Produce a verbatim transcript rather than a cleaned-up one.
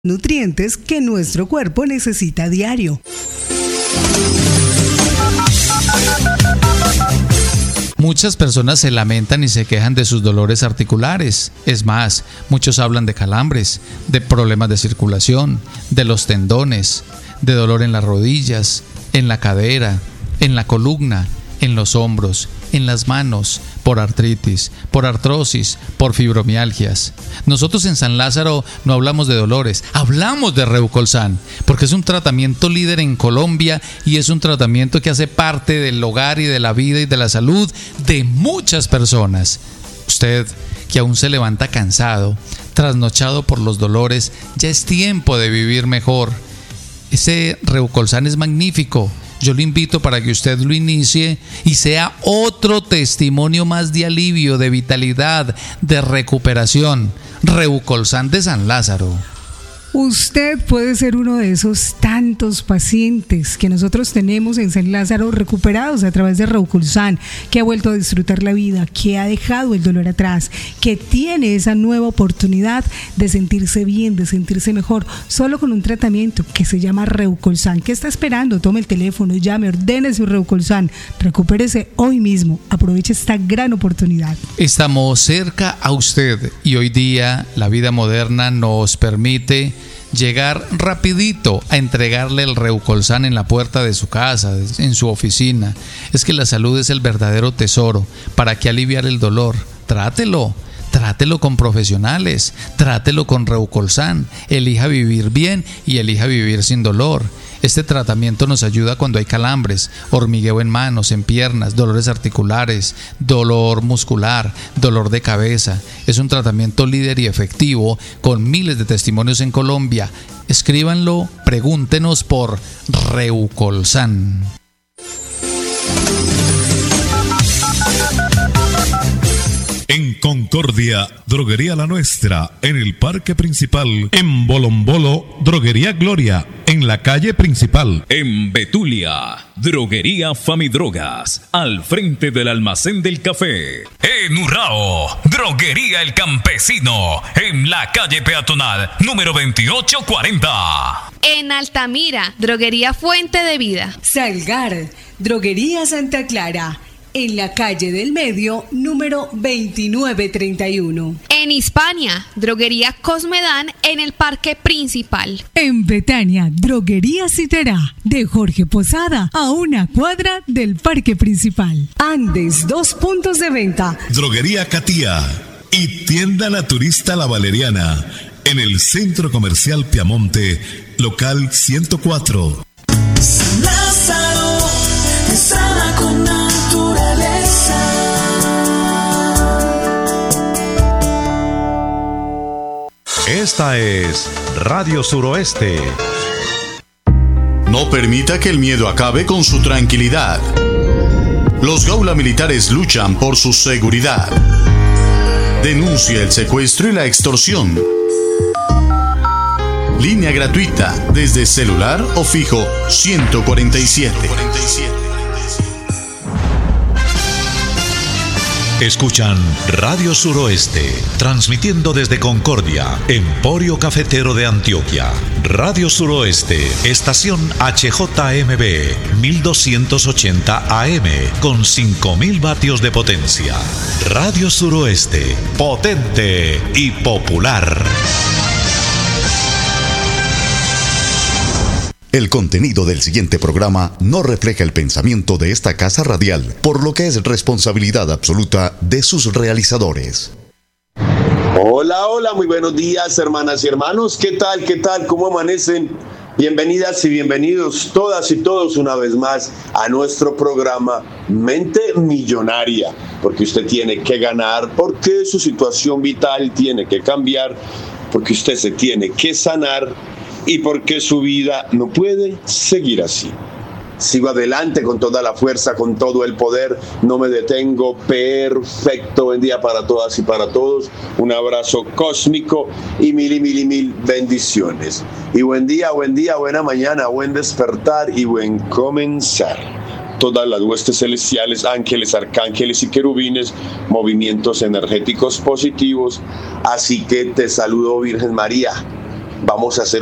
nutrientes que nuestro cuerpo necesita a diario. Muchas personas se lamentan y se quejan de sus dolores articulares. Es más, muchos hablan de calambres, de problemas de circulación, de los tendones, de dolor en las rodillas, en la cadera, en la columna, en los hombros, en las manos, por artritis, por artrosis, por fibromialgias. Nosotros en San Lázaro no hablamos de dolores, hablamos de Reucolsan, porque es un tratamiento líder en Colombia y es un tratamiento que hace parte del hogar y de la vida y de la salud de muchas personas. Usted que aún se levanta cansado, trasnochado por los dolores, ya es tiempo de vivir mejor. Ese Reucolsan es magnífico. Yo lo invito para que usted lo inicie y sea otro testimonio más de alivio, de vitalidad, de recuperación. Reucolsan de San Lázaro. Usted puede ser uno de esos tantos pacientes que nosotros tenemos en San Lázaro recuperados a través de Reucolsan, que ha vuelto a disfrutar la vida, que ha dejado el dolor atrás, que tiene esa nueva oportunidad de sentirse bien, de sentirse mejor, solo con un tratamiento que se llama Reucolsan. ¿Qué está esperando? Tome el teléfono, llame, ordene su Reucolsan, recupérese hoy mismo, aproveche esta gran oportunidad. Estamos cerca a usted y hoy día la vida moderna nos permite llegar rapidito a entregarle el Reucolsan en la puerta de su casa, en su oficina. Es que la salud es el verdadero tesoro. ¿Para qué aliviar el dolor? Trátelo. Trátelo con profesionales, trátelo con Reucolsan, elija vivir bien y elija vivir sin dolor. Este tratamiento nos ayuda cuando hay calambres, hormigueo en manos, en piernas, dolores articulares, dolor muscular, dolor de cabeza. Es un tratamiento líder y efectivo con miles de testimonios en Colombia. Escríbanlo, pregúntenos por Reucolsan. En Concordia, Droguería La Nuestra, en el Parque Principal. En Bolombolo, Droguería Gloria, en la calle principal. En Betulia, Droguería Famidrogas, al frente del almacén del café. En Urrao, Droguería El Campesino, en la calle peatonal, número veintiocho cuarenta. En Altamira, Droguería Fuente de Vida. Salgar, Droguería Santa Clara, en la calle del Medio, número veintinueve treinta y uno. En Hispania, Droguería Cosmedán, en el Parque Principal. En Betania, Droguería Citerá, de Jorge Posada, a una cuadra del Parque Principal. Andes, dos puntos de venta. Droguería Catía y Tienda Naturista La Valeriana, en el Centro Comercial Piamonte, local ciento cuatro. San Lázaro, sana con naturaleza. Esta es Radio Suroeste. No permita que el miedo acabe con su tranquilidad. Los Gaula Militares luchan por su seguridad. Denuncia el secuestro y la extorsión. Línea gratuita desde celular o fijo ciento cuarenta y siete. Escuchan Radio Suroeste, transmitiendo desde Concordia, Emporio Cafetero de Antioquia. Radio Suroeste, estación H J M B, mil doscientos ochenta A M, con cinco mil vatios de potencia. Radio Suroeste, potente y popular. El contenido del siguiente programa no refleja el pensamiento de esta casa radial, por lo que es responsabilidad absoluta de sus realizadores. Hola, hola, muy buenos días, hermanas y hermanos. ¿Qué tal? ¿Qué tal? ¿Cómo amanecen? Bienvenidas y bienvenidos todas y todos una vez más a nuestro programa Mente Millonaria, porque usted tiene que ganar, porque su situación vital tiene que cambiar, porque usted se tiene que sanar y porque su vida no puede seguir así. Sigo adelante con toda la fuerza, con todo el poder, no me detengo. Perfecto, buen día para todas y para todos, un abrazo cósmico y mil y mil y mil bendiciones. Y buen día, buen día, buena mañana, buen despertar y buen comenzar. Todas las huestes celestiales, ángeles, arcángeles y querubines, movimientos energéticos positivos. Así que te saludo, Virgen María, vamos a hacer